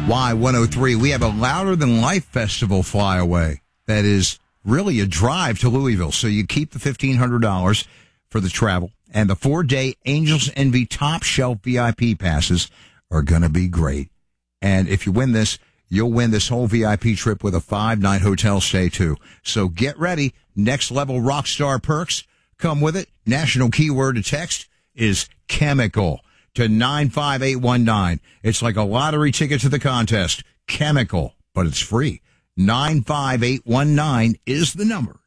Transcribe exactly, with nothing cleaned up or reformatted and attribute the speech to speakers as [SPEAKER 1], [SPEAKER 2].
[SPEAKER 1] Y one oh three. We have a Louder Than Life Festival flyaway that is really a drive to Louisville. So you keep the fifteen hundred dollars for the travel, and the four-day Angels Envy Top Shelf V I P passes are going to be great. And if you win this, you'll win this whole V I P trip with a five-night hotel stay, too. So get ready. Next level rock star perks come with it. National keyword to text is chemical to nine five eight one nine. It's like a lottery ticket to the contest. Chemical, but it's free. nine five eight one nine is the number.